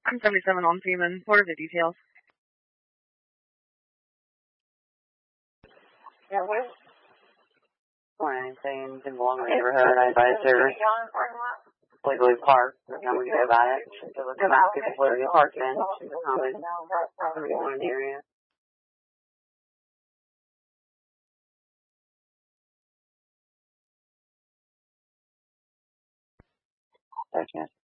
I'm 77 on Freeman. What are the details? Yeah, what is or anything in the long neighborhood? I advise her legally park. There's no way to go about it. She'll come out, people where they park in. She's common. Everyone in the area. Okay.